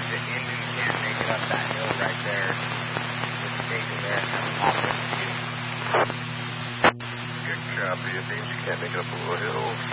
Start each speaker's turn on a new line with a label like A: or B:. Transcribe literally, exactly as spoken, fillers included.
A: the engine can't make it up that hill right there. Just take it there and have a pop it to you.
B: Good copy. It means you can't make it up the little hills.